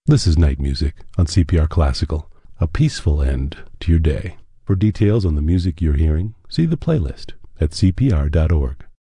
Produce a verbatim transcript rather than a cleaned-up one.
This is Night Music on C P R Classical, a peaceful end to your day. For details on the music you're hearing, see the playlist at c p r dot org.